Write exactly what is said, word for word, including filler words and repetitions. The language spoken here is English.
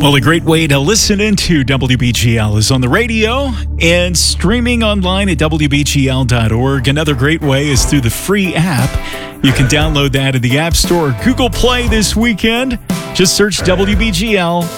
Well, a great way to listen into W B G L is on the radio and streaming online at W B G L dot org. Another great way is through the free app. You can download that in the App Store or Google Play this weekend. Just search W B G L.